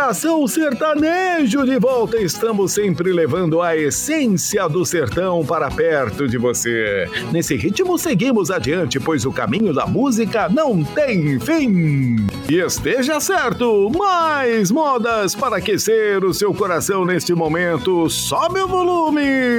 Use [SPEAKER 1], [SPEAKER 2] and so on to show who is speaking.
[SPEAKER 1] Estação Sertanejo de volta. Estamos sempre levando a essência do sertão para perto de você. Nesse ritmo seguimos adiante, pois o caminho da música não tem fim. E esteja certo, mais modas para aquecer o seu coração neste momento. Sobe o volume!